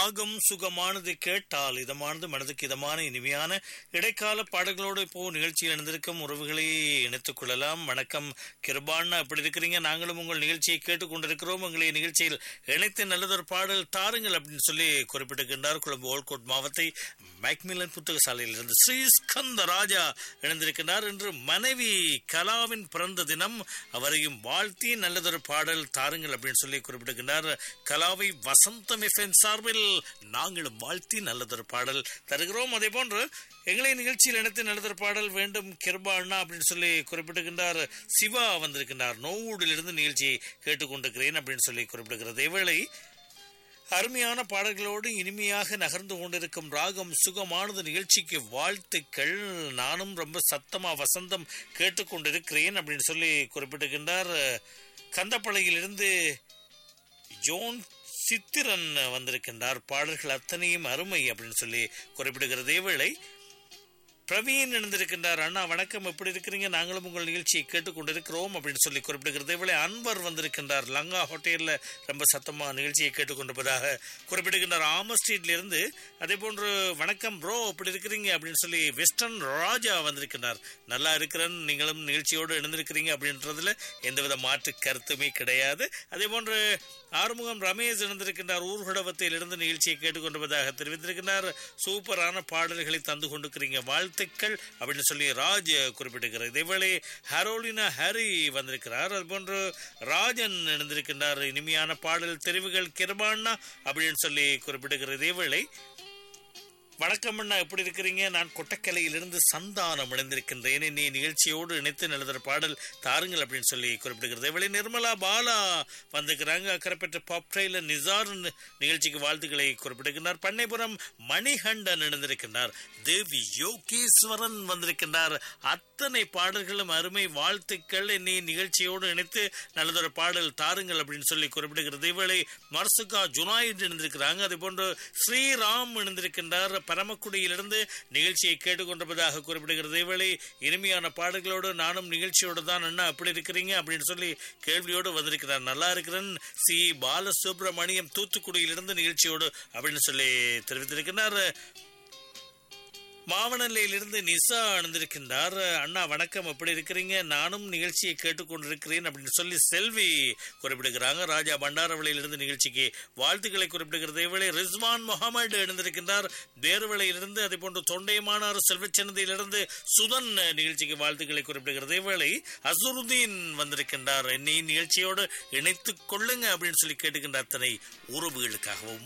ராகம் சுகமானது கேட்டால் இதமானது மனதுக்கு இதமான இனிமையான இடைக்கால பாடல்களோடு இப்போ நிகழ்ச்சியில் இணைந்திருக்கும் உறவுகளை இணைத்துக் கொள்ளலாம். வணக்கம் கிருபான்னா, எப்படி இருக்கிறீங்க? நாங்களும் உங்கள் நிகழ்ச்சியை கேட்டுக்கொண்டிருக்கிறோம். உங்களை நிகழ்ச்சியில் இணைத்து நல்லதொரு பாடல் தாருங்கள் அப்படின்னு சொல்லி குறிப்பிட்டிருக்கின்றார். கொழும்பு ஓல்கோட் மாவத்தை மேக்மிலன் புத்தக சாலையில் இருந்து ஸ்ரீஸ்கந்த ராஜா இணைந்திருக்கின்றார். இன்று மனைவி கலாவின் பிறந்த தினம், அவரையும் வாழ்த்தி நல்லதொரு பாடல் தாருங்கள் அப்படின்னு சொல்லி குறிப்பிட்டிருக்கின்றார். கலாவை வசந்தம் எஃப்எம் சார்பில் நாங்களும் வாழ்த்தி நல்லதொரு பாடல் தருகிறோம். அதே போன்று எங்களை நிகழ்ச்சியில் இணைத்து நல்லதொரு பாடல் வேண்டும் கிருபா அண்ணா அப்படின்னு சொல்லி குறிப்பிட்டிருக்கின்றார். சிவா வந்திருக்கின்றார். நோவூடிலிருந்து நிகழ்ச்சியை கேட்டுக்கொண்டிருக்கிறேன் அப்படின்னு சொல்லி குறிப்பிடுகிறது. இவளை அருமையான பாடல்களோடு இனிமையாக நகர்ந்து கொண்டிருக்கும் ராகம் சுகமானது நிகழ்ச்சிக்கு வாழ்த்துக்கள். நானும் ரொம்ப சத்தமா வசந்தம் கேட்டுக்கொண்டிருக்கிறேன் அப்படின்னு சொல்லி குறிப்பிட்டிருக்கின்றார். கந்தப்பளையிலிருந்து ஜோன் சித்திரன் வந்திருக்கின்றார். பாடல்கள் அத்தனையும் அருமை அப்படின்னு சொல்லி குறிப்பிடுகிறது. இவளை பிரவீன் இணைந்திருக்கின்றார். அண்ணா வணக்கம், எப்படி இருக்கிறீங்க? நாங்களும் உங்கள் நிகழ்ச்சியை கேட்டுக்கொண்டிருக்கிறோம் அப்படின்னு சொல்லி குறிப்பிடுகிறது. இவளை அன்வர் வந்திருக்கின்றார். லங்கா ஹோட்டலில் ரொம்ப சத்தமா நிகழ்ச்சியை கேட்டுக்கொண்டிருப்பதாக குறிப்பிடுகின்றார். ஆமர் ஸ்ட்ரீட்ல இருந்து. அதே போன்று வணக்கம் ப்ரோ, எப்படி இருக்கிறீங்க அப்படின்னு சொல்லி வெஸ்டர்ன் ராஜா வந்திருக்கின்றார். நல்லா இருக்கிறேன், நீங்களும் நிகழ்ச்சியோடு இணைந்திருக்கிறீங்க அப்படின்றதுல எந்தவித மாற்று கருத்துமே கிடையாது. அதே போன்று ஆறுமுகம் ரமேஷ் இணைந்திருக்கின்றார். ஊர்கடவத்தில் இருந்து நிகழ்ச்சியை கேட்டுக்கொண்டிருப்பதாக தெரிவித்திருக்கின்றார். சூப்பரான பாடல்களை தந்து கொண்டிருக்கிறீங்க, வாழ்த்துக்கள் அப்படின்னு சொல்லி ராஜ் குறிப்பிட்டிருக்கிறார். இதேவேளை ஹரோலினா ஹரி வந்திருக்கிறார். அதுபோன்று ராஜன் இணைந்திருக்கின்றார். இனிமையான பாடல் தெரிவுகள் கிருபாண்ணா அப்படின்னு சொல்லி குறிப்பிட்டிருக்கிறது. இதேவேளை வணக்கம் அண்ணா, எப்படி இருக்கிறீங்க? நான் கொட்டக்கலையிலிருந்து சந்தானம் இணைந்திருக்கின்றேன். நீ நிகழ்ச்சியோடு இணைத்து நல்லதொரு பாடல் தாருங்கள் அப்படின்னு சொல்லி குறிப்பிடுகிறது. இவளை நிர்மலா பாலா வந்திருக்கிறாங்க. அக்கரைப்பற்ற பாப் ட்ரெயிலர் நிசார் நிகழ்ச்சிக்கு வாழ்த்துக்களை குறிப்பிடுகின்றார். பண்ணைபுரம் மணிகண்டன் இணைந்திருக்கின்றார். தேவி யோகேஸ்வரன் வந்திருக்கின்றார். அத்தனை பாடல்களும் அருமை, வாழ்த்துக்கள். நீ நிகழ்ச்சியோடு இணைத்து நல்லதொரு பாடல் தாருங்கள் அப்படின்னு சொல்லி குறிப்பிடுகிறது. இவளை மர்சுகா ஜுனாயிட் இணைந்திருக்கிறாங்க. அதே போன்று ஸ்ரீராம் இணைந்திருக்கின்றார். பரமக்குடியிலிருந்து நிகழ்ச்சியை கேட்டுக்கொண்டிருப்பதாக குறிப்பிடுகிறது. இவளை இனிமையான பாடல்களோடு நானும் நிகழ்ச்சியோடு தான் அண்ணா எப்படி இருக்கிறீங்க அப்படின்னு சொல்லி கேள்வியோடு வந்திருக்கிறார். நல்லா இருக்கிறேன். சி பாலசுப்ரமணியம் தூத்துக்குடியிலிருந்து நிகழ்ச்சியோடு அப்படின்னு சொல்லி தெரிவித்திருக்கிறார். மாவனல்லையிலிருந்து நிசா அணிந்திருக்கின்றார். அண்ணா வணக்கம், எப்படி இருக்கிறீங்க? நானும் நிகழ்ச்சியை கேட்டுக்கொண்டிருக்கிறேன் அப்படின்னு சொல்லி செல்வி குறிப்பிடுகிறாங்க. ராஜா பண்டாரவளையிலிருந்து நிகழ்ச்சிக்கு வாழ்த்துக்களை குறிப்பிடுகிறது. இவளை ரிஸ்வான் முகமது இணைந்திருக்கின்றார். பேருவளையிலிருந்து. அதே போன்று தொண்டைமானார் செல்வச்சன்னதியிலிருந்து சுதன் நிகழ்ச்சிக்கு வாழ்த்துக்களை குறிப்பிடுகிறது. இவளை அசுருதீன் வந்திருக்கின்றார். என்னை நிகழ்ச்சியோடு இணைத்துக் கொள்ளுங்க அப்படின்னு சொல்லி கேட்டுக்கின்ற அத்தனை உறவுகளுக்காகவும்